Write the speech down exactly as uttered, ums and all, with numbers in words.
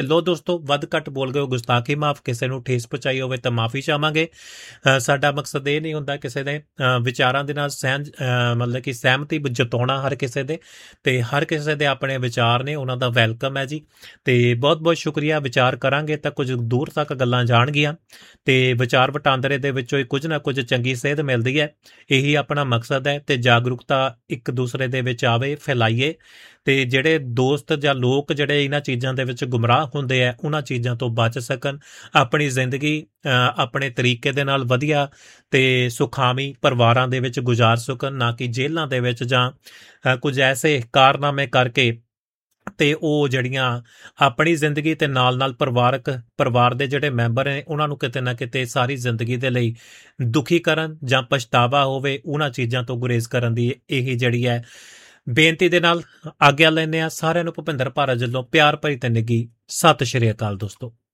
ਲੋ ਦੋਸਤੋ, ਵੱਧ ਘੱਟ ਬੋਲ ਗਏ, ਗੁਸਤਾਖੀ ਮਾਫ, ਕਿਸੇ ਨੂੰ ਠੇਸ ਪਹੁੰਚਾਈ ਹੋਵੇ ਤਾਂ ਮਾਫੀ ਚਾਹਾਂਗੇ। ਸਾਡਾ ਮਕਸਦ ਇਹ ਨਹੀਂ ਹੁੰਦਾ ਕਿਸੇ ਦੇ ਵਿਚਾਰਾਂ ਦੇ ਨਾਲ ਸਹਿਮ ਮਤਲਬ ਕਿ ਸਹਿਮਤੀ ਜਤਾਉਣਾ ਹਰ ਕਿਸੇ ਦੇ, ਤੇ ਹਰ ਕਿਸੇ ਦੇ ਆਪਣੇ ਵਿਚਾਰ ਨੇ, ਉਹਨਾਂ ਦਾ ਵੈਲਕਮ ਹੈ ਜੀ। ਤੇ ਬਹੁਤ ਬਹੁਤ ਸ਼ੁਕਰੀਆ। ਵਿਚਾਰ ਕਰਾਂਗੇ ਤਾਂ ਕੁਝ ਦੂਰ ਤੱਕ ਗੱਲਾਂ ਜਾਣਗੀਆਂ, ਤੇ ਵਿਚਾਰ ਵਟਾਂਦਰੇ ਦੇ ਵਿੱਚੋਂ ਕੁਝ ਨਾ ਕੁਝ ਚੰਗੀ ਸੇਧ ਮਿਲਦੀ ਹੈ। ਇਹੀ ਆਪਣਾ ਮਕਸਦ ਹੈ, ਤੇ ਜਾਗਰੂਕਤਾ ਇੱਕ ਦੂਸਰੇ ਦੇ ਵਿੱਚ ਆਵੇ, ਫੈਲਾਈਏ, ਤੇ ਜਿਹੜੇ ਦੋਸਤ ਜਾਂ ਲੋਕ ਜਿਹੜੇ ਇਹਨਾਂ ਚੀਜ਼ਾਂ ਦੇ ਵਿੱਚ ਗੁੰਮਰਾਹ ਹੁੰਦੇ ਆ, ਉਹਨਾਂ ਚੀਜ਼ਾਂ ਤੋਂ ਬਚ ਸਕਣ, ਆਪਣੀ ਜ਼ਿੰਦਗੀ ਆਪਣੇ ਤਰੀਕੇ ਦੇ ਨਾਲ ਵਧੀਆ ਤੇ ਸੁਖਾਵੀਂ ਪਰਿਵਾਰਾਂ ਦੇ ਵਿੱਚ ਗੁਜ਼ਾਰ ਸਕਣ, ਨਾ ਕਿ ਜੇਲ੍ਹਾਂ ਦੇ ਵਿੱਚ ਜਾਂ ਕੁਝ ਐਸੇ ਕਾਰਨਾਮੇ ਕਰਕੇ ਤੇ ਉਹ ਜਿਹੜੀਆਂ ਆਪਣੀ ਜ਼ਿੰਦਗੀ ਤੇ ਨਾਲ ਨਾਲ ਪਰਿਵਾਰਕ ਪਰਿਵਾਰ ਦੇ ਜਿਹੜੇ ਮੈਂਬਰ ਨੇ ਉਹਨਾਂ ਨੂੰ ਕਿਤੇ ਨਾ ਕਿਤੇ ਸਾਰੀ ਜ਼ਿੰਦਗੀ ਦੇ ਲਈ ਦੁਖੀ ਕਰਨ ਜਾਂ ਪਛਤਾਵਾ ਹੋਵੇ, ਉਹਨਾਂ ਚੀਜ਼ਾਂ ਤੋਂ ਗੁਰੇਜ਼ ਕਰਨ ਦੀ ਇਹ ਜਿਹੜੀ ਹੈ ਬੇਨਤੀ ਦੇ ਨਾਲ ਆਗਿਆ ਲੈਂਦੇ ਹਾਂ। ਸਾਰਿਆਂ ਨੂੰ ਭੁਪਿੰਦਰ ਭਾਰਤ ਵੱਲੋਂ ਪਿਆਰ ਭਰੀ ਤੇ ਨਿੱਘੀ ਸਤਿ ਸ਼੍ਰੀ ਅਕਾਲ ਦੋਸਤੋ।